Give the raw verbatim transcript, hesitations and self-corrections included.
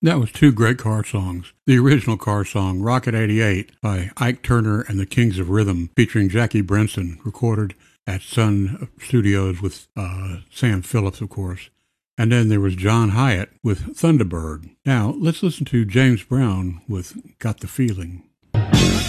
That was two great car songs. The original car song, Rocket eighty-eight, by Ike Turner and the Kings of Rhythm, featuring Jackie Brenson, recorded at Sun Studios with uh, Sam Phillips, of course. And then there was John Hyatt with Thunderbird. Now, let's listen to James Brown with Got the Feeling.